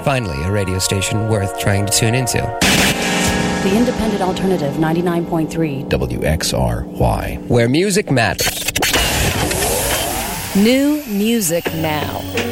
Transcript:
Finally, a radio station worth trying to tune into. The Independent Alternative 99.3 WXRY. Where music matters. New music now.